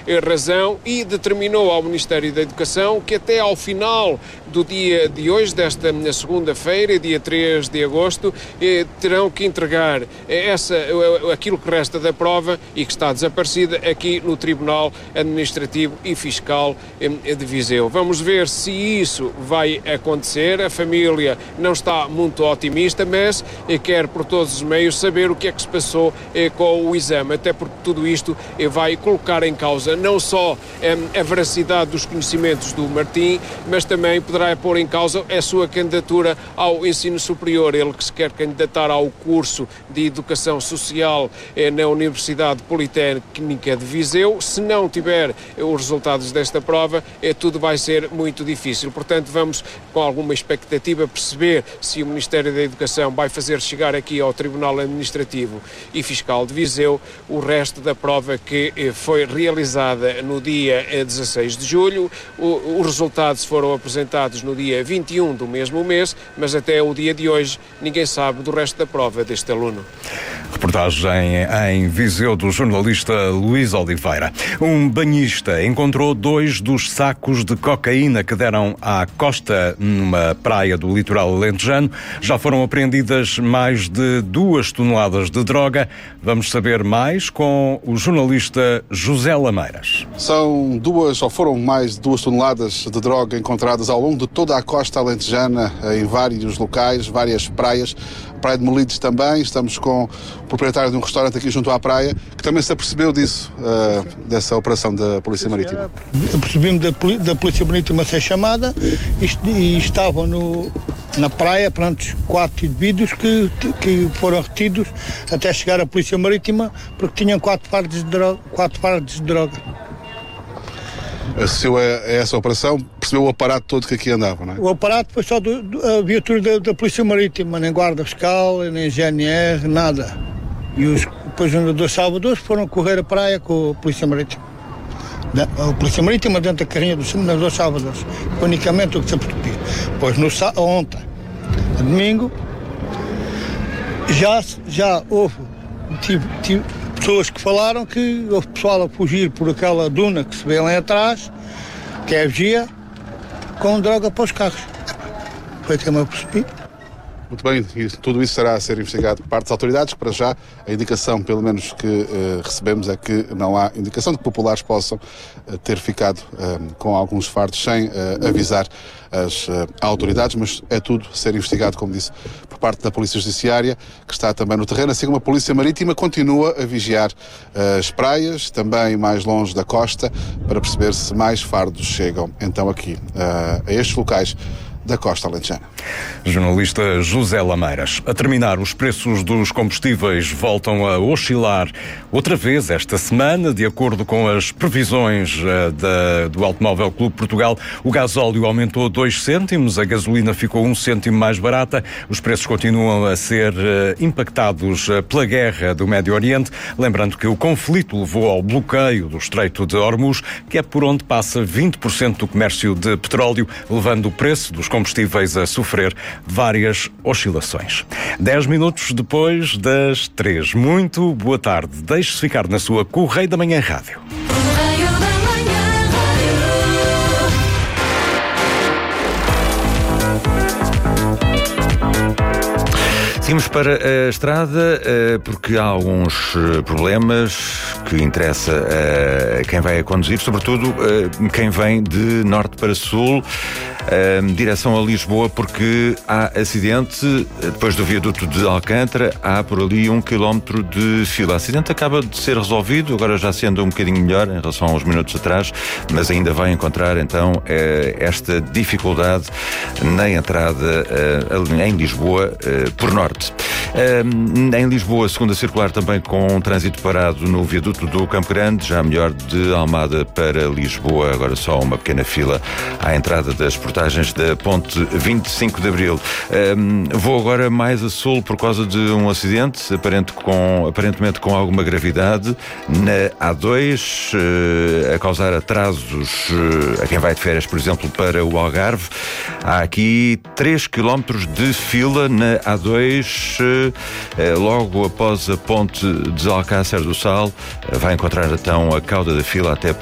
razão e determinou ao Ministério da Educação que até ao final do dia de hoje, desta segunda-feira, dia 3 de agosto, terão que entregar aquilo que resta da prova e que está desaparecida aqui no Tribunal Administrativo e Fiscal de Viseu. Vamos ver se isso vai acontecer. A família não está muito otimista, mas quer por todos os meios saber o que é que se passou com o exame, até porque tudo isto vai colocar em causa não só a veracidade dos conhecimentos do Martim, mas também poderá pôr em causa a sua candidatura ao ensino superior. Ele que se quer candidatar ao curso de Educação Social na Universidade Politécnica de Viseu. Se não tiver os resultados desta prova, tudo vai ser muito difícil. Portanto, vamos com alguma expectativa perceber se o Ministério da Educação vai fazer chegar aqui ao Tribunal Administrativo e Fiscal de Viseu o resto da prova que foi realizada no dia 16 de julho. Os resultados foram apresentados no dia 21 do mesmo mês, mas até o dia de hoje ninguém sabe do resto da prova deste aluno. Reportagem em Viseu do jornalista Luís Oliveira. Um banhista encontrou 2 dos sacos de cocaína que deram à costa numa praia do litoral alentejano. Já foram apreendidas mais de 2 toneladas de droga. Vamos saber mais com o jornalista José Lameiras. Foram mais de 2 toneladas de droga encontradas ao longo de toda a costa alentejana, em vários locais, várias praias. Praia de Molides também. Estamos com o proprietário de um restaurante aqui junto à praia, que também se apercebeu dessa operação da Polícia Marítima. Apercebi-me da Polícia Marítima ser chamada e estavam na praia, 4 indivíduos que foram retidos até chegar à Polícia Marítima, porque tinham 4 fardos de droga. Assistiu a essa operação, percebeu o aparato todo que aqui andava, não é? O aparato foi só a viatura da Polícia Marítima, nem Guarda Fiscal, nem GNR, nada. E depois os nadadores salvadores foram correr a praia com a Polícia Marítima. A Polícia Marítima dentro da carrinha dos nadadores salvadores. Unicamente o que se apercebia. Pois ontem, domingo, já houve pessoas que falaram que houve pessoal a fugir por aquela duna que se vê lá atrás, que é a vigia, com droga para os carros. Foi que eu me apercebi. Muito bem, e tudo isso será a ser investigado por parte das autoridades, que para já a indicação, pelo menos que recebemos, é que não há indicação de que populares possam ter ficado com alguns fardos sem avisar as autoridades, mas é tudo a ser investigado, como disse, por parte da Polícia Judiciária, que está também no terreno, assim como a Polícia Marítima continua a vigiar as praias, também mais longe da costa, para perceber se mais fardos chegam então aqui a estes locais da costa alentejana. Jornalista José Lameiras. A terminar, os preços dos combustíveis voltam a oscilar outra vez esta semana, de acordo com as previsões do Automóvel Clube Portugal. O gasóleo aumentou 2 cêntimos, a gasolina ficou 1 cêntimo mais barata. Os preços continuam a ser impactados pela guerra do Médio Oriente. Lembrando que o conflito levou ao bloqueio do Estreito de Hormuz, que é por onde passa 20% do comércio de petróleo, levando o preço dos combustíveis a sofrer várias oscilações. 10 minutos depois das 3. Muito boa tarde. Deixe-se ficar na sua Correio da Manhã Rádio. Seguimos para a estrada porque há alguns problemas que interessa a quem vai a conduzir, sobretudo quem vem de norte para sul, direção a Lisboa, porque há acidente depois do viaduto de Alcântara. Há por ali 1 quilómetro de fila. O acidente acaba de ser resolvido, agora já se anda um bocadinho melhor em relação a uns minutos atrás, mas ainda vai encontrar então esta dificuldade na entrada em Lisboa por norte. Em Lisboa, segunda circular também com trânsito parado no viaduto do Campo Grande, já melhor de Almada para Lisboa, agora só uma pequena fila à entrada das portagens da ponte 25 de Abril. Vou agora mais a sul por causa de um acidente, aparentemente com alguma gravidade, na A2, a causar atrasos a quem vai de férias, por exemplo, para o Algarve. Há aqui 3 quilómetros de fila na A2, logo após a ponte de Alcácer do Sal. Vai encontrar então a cauda da fila até